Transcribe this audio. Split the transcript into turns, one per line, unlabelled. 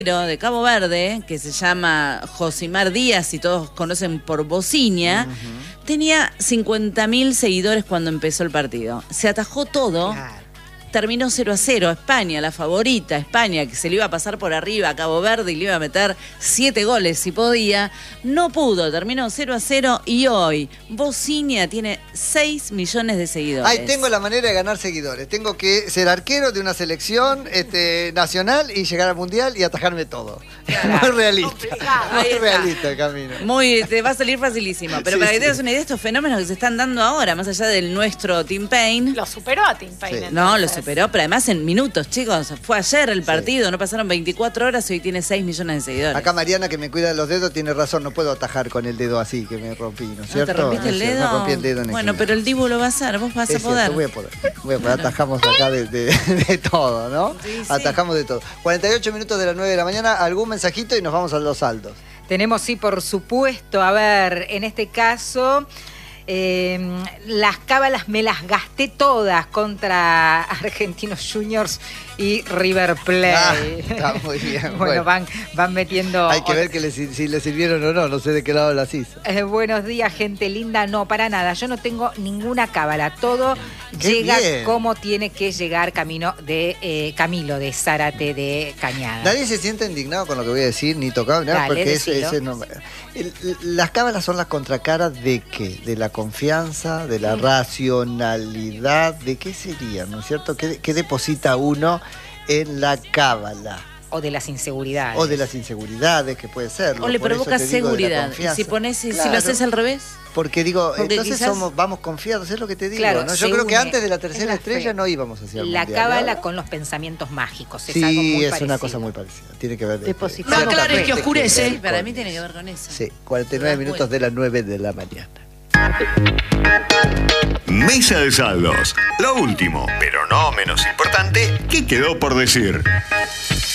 de Cabo Verde, que se llama Josimar Díaz y todos conocen por Bociña, tenía 50.000 seguidores cuando empezó el partido. Se atajó todo. Claro. Terminó 0-0, España, la favorita, España, que se le iba a pasar por arriba a Cabo Verde y le iba a meter 7 goles si podía, no pudo, terminó 0-0 y hoy Bociña tiene 6 millones de seguidores.
Ahí tengo la manera de ganar seguidores, tengo que ser arquero de una selección nacional y llegar al mundial y atajarme todo. Claro. Muy realista el camino.
Te va a salir facilísimo, pero para que tengas una idea de estos fenómenos que se están dando ahora, más allá del nuestro Tim Payne.
Lo superó a Tim Payne.
Sí. No, lo superó, pero además en minutos, chicos. Fue ayer el partido, no pasaron 24 horas y hoy tiene 6 millones de seguidores.
Acá Mariana, que me cuida de los dedos, tiene razón, no puedo atajar con el dedo así, que me rompí, ¿no es cierto?
¿Te rompiste el dedo?
Me rompí el dedo en
bueno, pero el Dibu lo va a hacer, vos vas a poder.
Voy a poder. Atajamos acá de todo, ¿no? Sí, atajamos de todo. 48 minutos de las 9 de la mañana, algún mensajito y nos vamos a los saldos.
Tenemos, sí, por supuesto. A ver, en este caso, las cábalas me las gasté todas contra Argentinos Juniors y River Plate.
Está muy bien.
Bueno, van metiendo...
Hay que ver si le sirvieron o no sé de qué lado las hizo.
Buenos días, gente linda. No, para nada, yo no tengo ninguna cábala. Todo llega como tiene que llegar Camilo de Zárate de Cañada.
Nadie se siente indignado con lo que voy a decir, ni tocado, nada, porque ese no... Las cábalas son las contracaras de ¿qué? De la confianza, de la racionalidad, ¿de qué sería, no es cierto? ¿Qué deposita uno en la cábala?
O de las inseguridades.
O de las inseguridades, que puede ser.
O le provoca seguridad. Si lo haces al revés.
Porque entonces vamos confiados, es lo que te digo.
Claro,
¿no? Yo creo que antes de la tercera estrella no íbamos hacia el mundial.
La cábala con los pensamientos mágicos.
Sí, algo muy parecido. Una cosa muy parecida. Tiene que ver
No, claro, es que oscurece.
Sí, para mí tiene que ver con eso.
Sí, 49 minutos de las 9 de la mañana.
Mesa de saldos. Lo último, pero no menos importante, ¿qué quedó por decir?